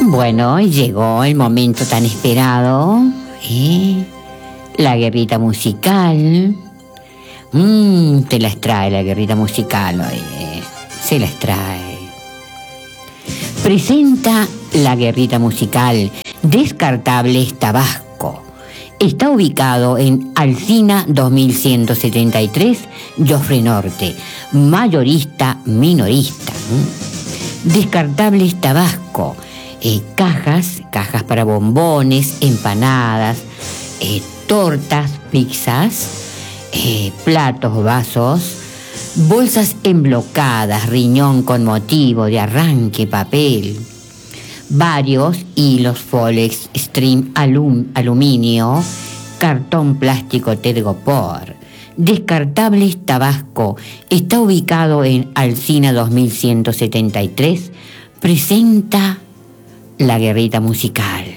Bueno, llegó el momento tan esperado, ¿eh? La guerrita musical. Te las trae la guerrita musical hoy, se las trae. Presenta la guerrita musical Descartables Tabasco. Está ubicado en Alsina 2173, Jofre Norte, mayorista minorista. Descartables Tabasco. Cajas para bombones, empanadas, tortas, pizzas, platos, vasos, bolsas emblocadas, riñón con motivo de arranque, papel, varios hilos Folex, stream aluminio, cartón plástico Tergopor. Descartables Tabasco está ubicado en Alsina 2173. Presenta la guerrita musical.